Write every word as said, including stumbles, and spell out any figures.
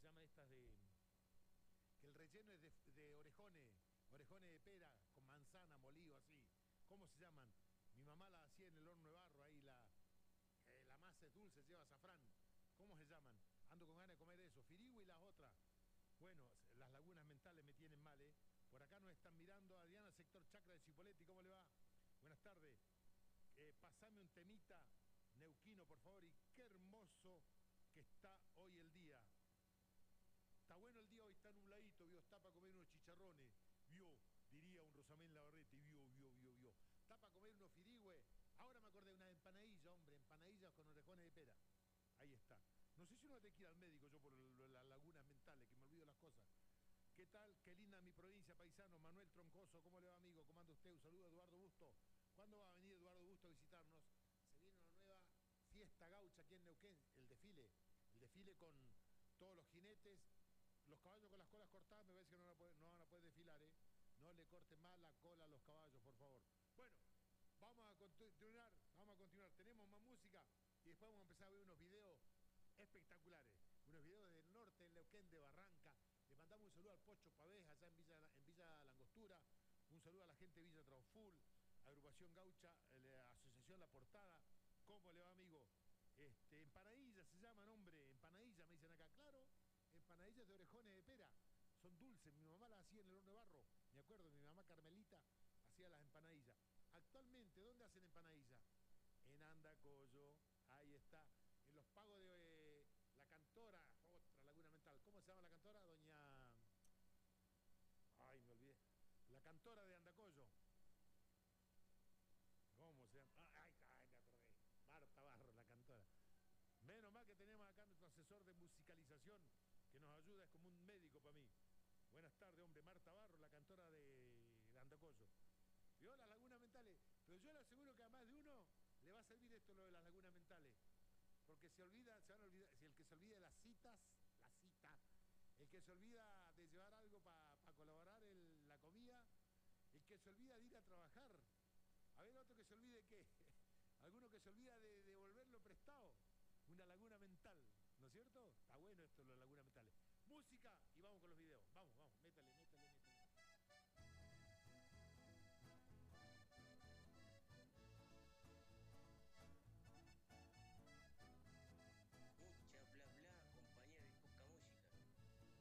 se llaman estas de... que el relleno es de, de orejones, orejones de pera, con manzana, molido, así. ¿Cómo se llaman? Mi mamá la hacía en el horno de barro, ahí la, eh, la masa es dulce, lleva azafrán. ¿Cómo se llaman? Ando con ganas de comer eso. Firigüe y las otras. Bueno, las lagunas mentales me tienen mal, ¿eh? Por acá nos están mirando. Adriana, sector Chacra de Chipoleti, ¿cómo le va? Buenas tardes. Eh, pasame un temita neuquino, por favor. Y qué hermoso que está hoy el día. Está bueno el día hoy, está nubladito, vio, está para comer unos chicharrones, vio, diría un Rosamén Labarrete, vio, vio, vio, vio. Está para comer unos firigües. Ahora me acordé de una empanadilla, hombre, empanadillas con orejones de pera. Ahí está. No sé si uno tiene que ir al médico yo por las lagunas mentales, que me olvido las cosas. ¿Qué tal? Qué linda mi provincia, paisano. Manuel Troncoso, ¿cómo le va, amigo? ¿Cómo anda usted? Un saludo a Eduardo Busto. ¿Cuándo va a venir Eduardo Busto a visitarnos? Se viene una nueva fiesta gaucha aquí en Neuquén, el desfile. El desfile con todos los jinetes, los caballos con las colas cortadas, me parece que no van a poder, no van a poder desfilar, ¿eh? No le corten más la cola a los caballos, por favor. Bueno, vamos a continuar, vamos a continuar. Tenemos más música y después vamos a empezar a ver unos videos espectaculares. Unos videos del norte, en Neuquén, de Barranca. Le mandamos un saludo al Pocho Pavés, allá en Villa, en Villa Langostura. Un saludo a la gente de Villa Trauful, Agrupación Gaucha, la Asociación La Portada. ¿Cómo le va, amigo? Este, empanadillas se llaman, hombre. Empanadillas, me dicen acá. Claro, empanadillas de orejones de pera. Son dulces. Mi mamá las hacía en el horno de barro. Me acuerdo, mi mamá Carmelita hacía las empanadillas. Actualmente, ¿dónde hacen empanadillas? En Andacollo. Ahí está. En los pagos de eh, la cantora, otra laguna mental. ¿Cómo se llama la cantora? Doña... Ay, me olvidé. La cantora de Andacollo. ¿Cómo se llama? Ay, ay, me acordé. Marta Barro, la cantora. Menos mal que tenemos acá nuestro asesor de musicalización que nos ayuda, es como un médico para mí. Buenas tardes, hombre. Marta Barro, la cantora de, de Andacollo. ¿Vio las lagunas mentales? Pero yo le aseguro que a más de uno le va a servir esto, lo de las lagunas mentales. Porque se olvida, se van a olvidar, si el que se olvida de las citas, la cita, el que se olvida de llevar algo para pa colaborar en la comida, el que se olvida de ir a trabajar. A ver, otro que se olvide qué, alguno que se olvida de devolverlo prestado. Una laguna mental, ¿no es cierto? Está bueno esto, las lagunas mentales. Música y vamos con los videos. Vamos, vamos.